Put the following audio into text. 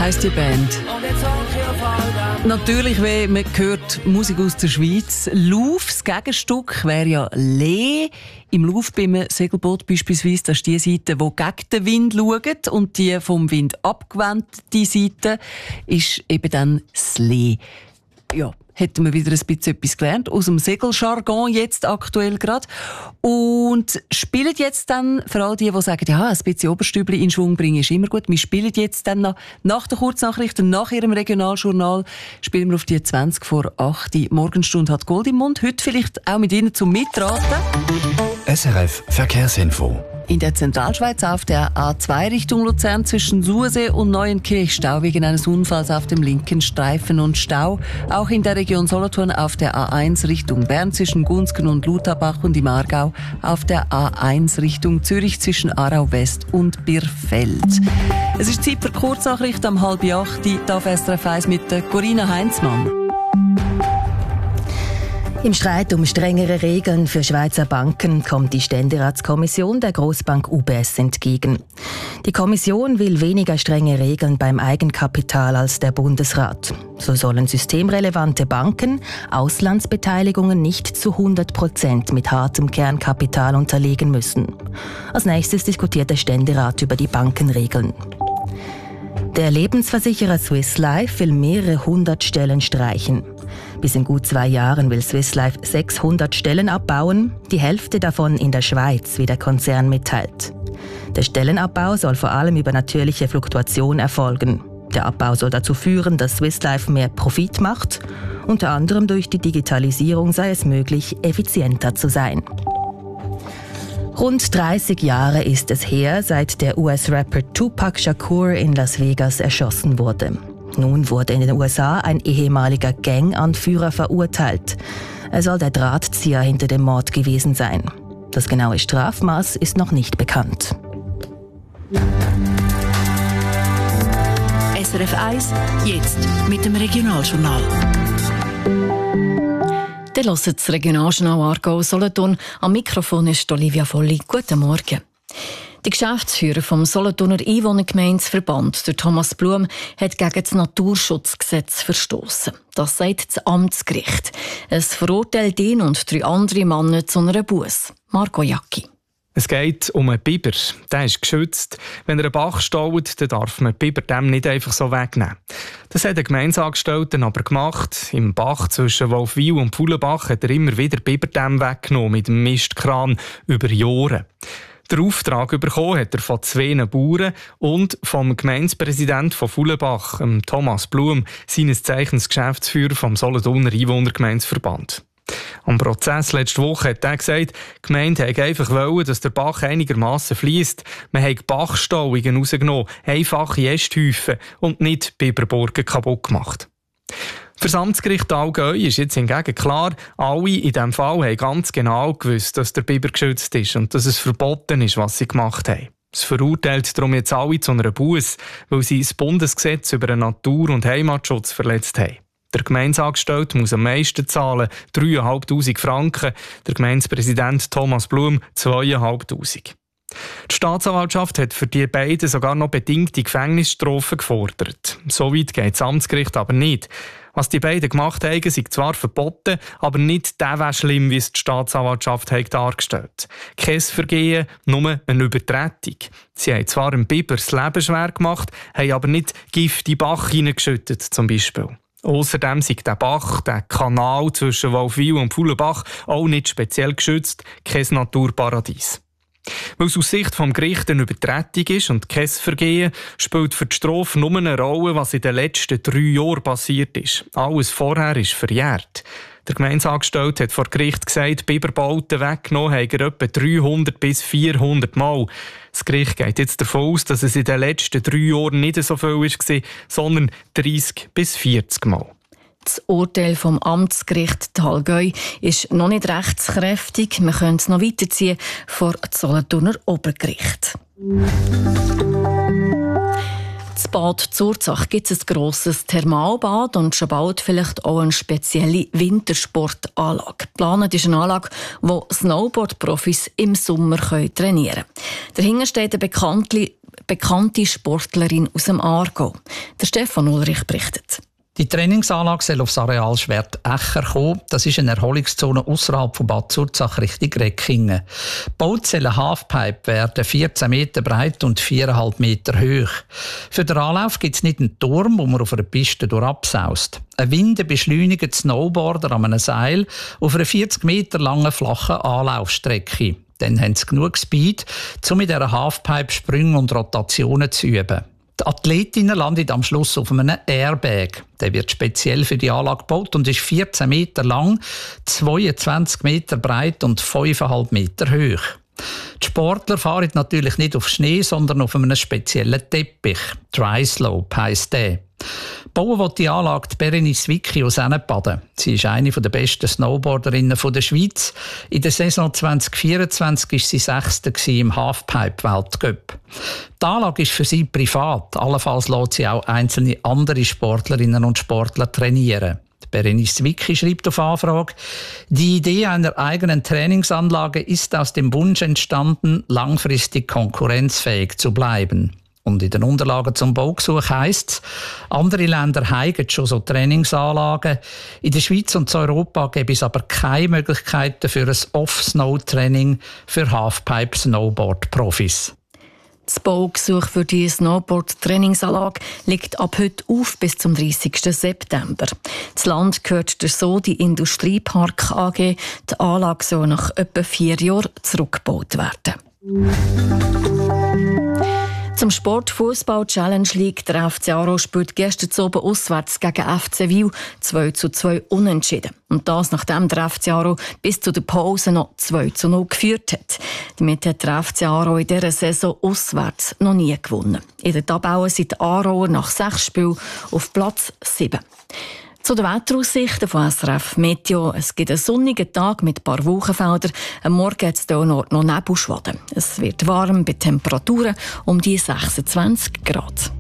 heisst die Band. Natürlich, wenn man hört Musik aus der Schweiz. Lauf, das Gegenstück wäre ja Lee. Im Lauf bei einem Segelboot beispielsweise, das ist die Seite, die gegen den Wind schaut, und die vom Wind abgewendete Seite ist eben dann das Lee. Ja, hätten wir wieder ein bisschen etwas gelernt aus dem Segeljargon jetzt aktuell gerade. Und spielen jetzt dann, für all die sagen, ja, ein bisschen Oberstübli in Schwung bringen ist immer gut. Wir spielen jetzt dann noch, nach der Kurznachrichten, nach Ihrem Regionaljournal, spielen wir auf die 20 vor 8. Morgenstunde hat Gold im Mund. Heute vielleicht auch mit Ihnen zum Mitraten. SRF Verkehrsinfo. In der Zentralschweiz auf der A2 Richtung Luzern zwischen Sursee und Neuenkirch Stau wegen eines Unfalls auf dem linken Streifen und Stau. Auch in der Region Solothurn auf der A1 Richtung Bern zwischen Gunzgen und Lutherbach und im Aargau auf der A1 Richtung Zürich zwischen Aarau West und Birfeld. Es ist Zeit für Kurznachricht am 7:30. Da auf SRF 1 mit Corinna Heinzmann. Im Streit um strengere Regeln für Schweizer Banken kommt die Ständeratskommission der Grossbank UBS entgegen. Die Kommission will weniger strenge Regeln beim Eigenkapital als der Bundesrat. So sollen systemrelevante Banken Auslandsbeteiligungen nicht zu 100% mit hartem Kernkapital unterlegen müssen. Als nächstes diskutiert der Ständerat über die Bankenregeln. Der Lebensversicherer Swiss Life will mehrere 100 Stellen streichen. Bis in gut 2 Jahren will Swiss Life 600 Stellen abbauen, die Hälfte davon in der Schweiz, wie der Konzern mitteilt. Der Stellenabbau soll vor allem über natürliche Fluktuation erfolgen. Der Abbau soll dazu führen, dass Swiss Life mehr Profit macht. Unter anderem durch die Digitalisierung sei es möglich, effizienter zu sein. Rund 30 Jahre ist es her, seit der US-Rapper Tupac Shakur in Las Vegas erschossen wurde. Nun wurde in den USA ein ehemaliger Gang-Anführer verurteilt. Er soll der Drahtzieher hinter dem Mord gewesen sein. Das genaue Strafmaß ist noch nicht bekannt. SRF 1, jetzt mit dem Regionaljournal. Ihr hört das Regionaljournal Aargau Solothurn. Am Mikrofon ist Olivia Volli. Guten Morgen. Der Geschäftsführer vom Solothurner Einwohnergemeindeverband, der Thomas Blum, hat gegen das Naturschutzgesetz verstoßen. Das sagt das Amtsgericht. Es verurteilt ihn und 3 andere Männer zu einer Busse. Marco Jacki. Es geht um einen Biber. Der ist geschützt. Wenn er einen Bach staut, dann darf man den Biber dem nicht einfach so wegnehmen. Das hat der Gemeindeangestellte aber gemacht. Im Bach zwischen Wolfwil und Pfulenbach hat er immer wieder Biberdämme weggenommen mit dem Mistkran über Jahre. Den Auftrag bekommen hat er von 2 Bauern und vom Gemeindepräsidenten von Pfulenbach, Thomas Blum, seines Zeichens Geschäftsführer vom Solothurner Einwohnergemeindeverband. Am Prozess letzte Woche hat er gesagt, die Gemeinde wollte einfach wollen, dass der Bach einigermassen fliesst. Man hat Bachstauungen rausgenommen, einfache Ästhäufen und nicht Biberburgen kaputt gemacht. Für das Amtsgericht Allgäu ist jetzt hingegen klar, alle in diesem Fall haben ganz genau gewusst, dass der Biber geschützt ist und dass es verboten ist, was sie gemacht haben. Es verurteilt darum jetzt alle zu einer Busse, weil sie das Bundesgesetz über den Natur- und Heimatschutz verletzt haben. Der Gemeindeangestellte muss am meisten zahlen, 3'500 Franken, der Gemeindepräsident Thomas Blum 2'500. Die Staatsanwaltschaft hat für die beiden sogar noch bedingte Gefängnisstrafen gefordert. So weit geht das Amtsgericht aber nicht. Was die beiden gemacht haben, ist zwar verboten, aber nicht der wäre schlimm, wie es die Staatsanwaltschaft hat dargestellt. Kein Vergehen, nur eine Übertretung. Sie haben zwar dem Biber das Leben schwer gemacht, haben aber nicht Gift in den Bach hineingeschüttet, zum Beispiel. Außerdem sei der Bach, der Kanal zwischen Wolfwil und Pfulenbach, auch nicht speziell geschützt, kein Naturparadies. Weil es aus Sicht des Gerichts eine Übertretung ist und kein Vergehen, spielt für die Strafe nur eine Rolle, was in den letzten 3 Jahren passiert ist. Alles vorher ist verjährt. Der Gemeindeangestellte hat vor Gericht gesagt, Biberbauten weggenommen haben er etwa 300 bis 400 Mal. Das Gericht geht jetzt davon aus, dass es in den letzten 3 Jahren nicht so viel war, sondern 30 bis 40 Mal. Das Urteil vom Amtsgericht Allgäu ist noch nicht rechtskräftig. Wir können es noch weiterziehen vor das Solothurner Obergericht. In Bad Zurzach gibt es ein grosses Thermalbad und schon bald vielleicht auch eine spezielle Wintersportanlage. Geplant ist eine Anlage, wo Snowboard-Profis im Sommer trainieren können. Dahinter steht eine bekannte Sportlerin aus dem Aargau. Der Stefan Ulrich berichtet. Die Trainingsanlage soll aufs Areal Schwert-Echer kommen. Das ist eine Erholungszone außerhalb von Bad Zurzach Richtung Reckingen. Gebaut soll eine Halfpipe werden, 14 Meter breit und 4,5 Meter hoch. Für den Anlauf gibt es nicht einen Turm, wo man auf einer Piste durchabsaust. Ein windenbeschleunigter Snowboarder an einem Seil auf einer 40 Meter langen flachen Anlaufstrecke. Dann haben sie genug Speed, um mit dieser Halfpipe Sprünge und Rotationen zu üben. Die Athletinnen landen am Schluss auf einem Airbag. Der wird speziell für die Anlage gebaut und ist 14 Meter lang, 22 Meter breit und 5,5 Meter hoch. Die Sportler fahren natürlich nicht auf Schnee, sondern auf einem speziellen Teppich. Dry Slope heisst der. Bauen will die Anlage die Berenice Wicki aus Ennebaden. Sie ist eine der besten Snowboarderinnen der Schweiz. In der Saison 2024 war sie 6. im Halfpipe-Weltcup. Die Anlage ist für sie privat. Allenfalls lässt sie auch einzelne andere Sportlerinnen und Sportler trainieren. Berenice Wicki schreibt auf Anfrage: Die Idee einer eigenen Trainingsanlage ist aus dem Wunsch entstanden, langfristig konkurrenzfähig zu bleiben. Und in den Unterlagen zum Baugesuch heisst es, andere Länder haben schon so Trainingsanlagen. In der Schweiz und in Europa gibt es aber keine Möglichkeiten für ein Off-Snow-Training für Halfpipe-Snowboard-Profis. Das Baugesuch für die Snowboard-Trainingsanlage liegt ab heute auf bis zum 30. September. Das Land gehört der Sodi Industriepark AG. Die Anlage soll nach etwa 4 Jahren zurückgebaut werden. Zum Sport-Fußball-Challenge League. Der FC Aarau spielt gestern Abend auswärts gegen FC Wil 2:2 unentschieden. Und das, nachdem der FC Aarau bis zu der Pause noch 2:0 geführt hat. Damit hat der FC Aarau in dieser Saison auswärts noch nie gewonnen. In der Tabelle sind die Aarauer nach 6 Spielen auf Platz 7. Zu den Wetteraussichten von SRF Meteo. Es gibt einen sonnigen Tag mit ein paar Wolkenfeldern. Am Morgen hat es hier noch Nebelschwaden. Es wird warm bei Temperaturen um die 26 Grad.